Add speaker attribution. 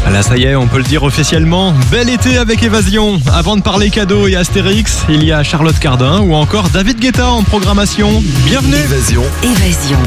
Speaker 1: Là, ça y est, on peut le dire officiellement. Bel été avec Évasion. Avant de parler cadeaux et Astérix, il y a Charlotte Cardin ou encore David Guetta en programmation. Bienvenue.
Speaker 2: Évasion.